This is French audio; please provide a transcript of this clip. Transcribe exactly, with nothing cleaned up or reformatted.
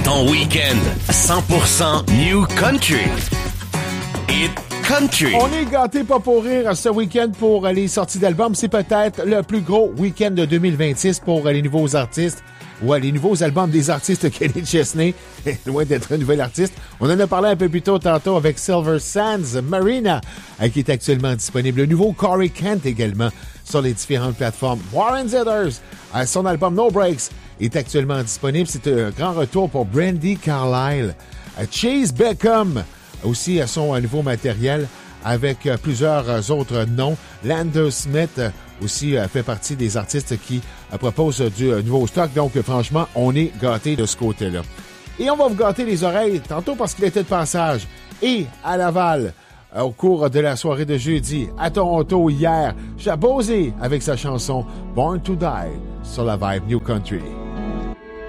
Ton week-end cent pour cent New Country. Hit Country. On est gâtés pas pour rire ce week-end pour les sorties d'albums. C'est peut-être le plus gros week-end de deux mille vingt-six pour les nouveaux artistes. Ouais, les nouveaux albums des artistes. Kenny Chesney, loin d'être un nouvel artiste. On en a parlé un peu plus tôt tantôt avec Silver Sands, Marina, qui est actuellement disponible. Le nouveau Corey Kent également sur les différentes plateformes. Warren Zeders, son album No Breaks est actuellement disponible. C'est un grand retour pour Brandi Carlile. Chase Beckham aussi a son nouveau matériel avec plusieurs autres noms. Lander Smith aussi fait partie des artistes qui proposent du nouveau stock. Donc, franchement, on est gâtés de ce côté-là. Et on va vous gâter les oreilles tantôt parce qu'il était de passage. Et à Laval, au cours de la soirée de jeudi, à Toronto hier, Chabosé avec sa chanson Born to Die sur la Vibe New Country.